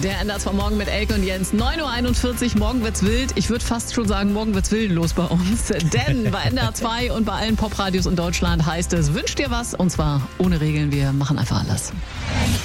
Der NDR Morgen mit Elke und Jens. 9.41 Uhr, morgen wird's wild. Ich würde fast schon sagen, morgen wird's willenlos bei uns. Denn bei NDR 2 und bei allen Popradios in Deutschland heißt es, wünsch dir was. Und zwar ohne Regeln, wir machen einfach alles.